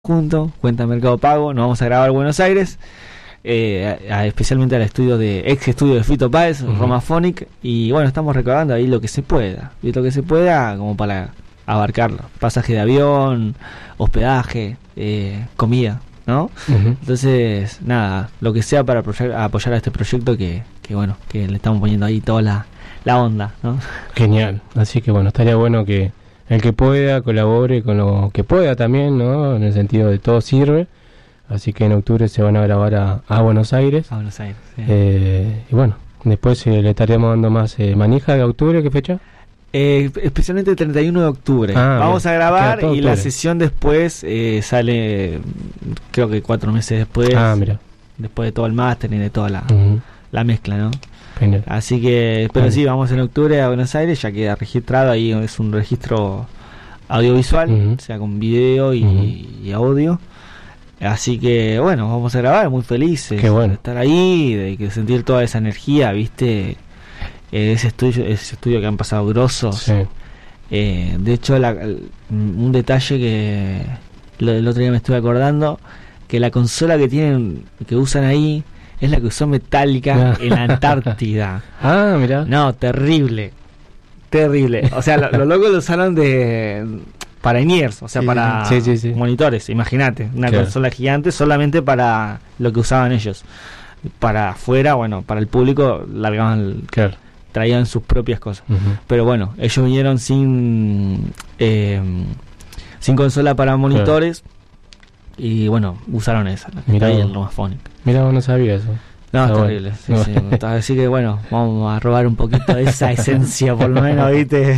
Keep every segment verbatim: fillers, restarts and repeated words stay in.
juntos, cuenta Mercado Pago, nos vamos a grabar Buenos Aires, eh, a, a, especialmente al estudio de ex estudio de Fito Páez, uh-huh. Romaphonic, y bueno, estamos recaudando ahí lo que se pueda, y lo que se pueda como para abarcarlo, pasaje de avión, hospedaje, eh, comida, ¿no? Uh-huh. Entonces, nada, lo que sea para apoyar, apoyar a este proyecto que, que bueno, que le estamos poniendo ahí toda la, la onda, ¿no? Genial, así que bueno, estaría bueno que el que pueda colabore con lo que pueda también, ¿no? En el sentido de todo sirve. Así que en octubre se van a grabar a, a Buenos Aires. A Buenos Aires, sí. Eh, y bueno, después eh, le estaremos dando más eh, manija de octubre. ¿Qué fecha? Eh, especialmente el treinta y uno de octubre. Ah, vamos bien. a grabar y octubre. La sesión después eh, sale, creo que cuatro meses después. Ah, mira. Después de todo el máster y de toda la, uh-huh. la mezcla, ¿no? Genial. Así que, pero Genial. sí, vamos en octubre a Buenos Aires, ya queda registrado, ahí es un registro audiovisual, uh-huh. o sea, con video y, uh-huh. y audio. Así que, bueno, vamos a grabar, muy felices bueno. de estar ahí, de que sentir toda esa energía, ¿viste? Eh, ese estudio ese estudio que han pasado grosos. Sí. Eh, de hecho, la, un detalle que lo, el otro día me estuve acordando, que la consola que tienen, que usan ahí, es la que usó Metallica en la Antártida. Ah, mirá. No, terrible. Terrible. O sea, lo, lo locos lo usaron de para in-ears, o sea, sí, para sí, sí, sí. monitores. Imagínate, una claro. consola gigante solamente para lo que usaban ellos. Para afuera, bueno, para el público largaban, claro. traían sus propias cosas. Uh-huh. Pero bueno, ellos vinieron sin eh, sin consola para monitores. Claro. Y bueno, usaron esa, la que está ahí en Romaphonic. Mira, vos no sabía eso. No, es terrible. Sí, sí. Así que bueno, vamos a robar un poquito de esa esencia, por lo menos, ¿viste?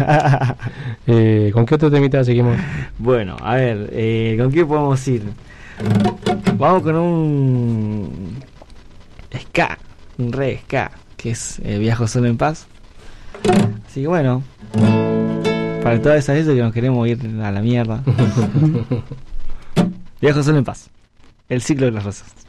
eh, ¿Con qué otro temita seguimos? Bueno, a ver, eh, ¿con qué podemos ir? Vamos con un ska, un re ska, que es eh, Viajo Solo en Paz. Así que bueno, para todas esas veces que nos queremos ir a la mierda. Viajo Solo en Paz. El ciclo de las rosas.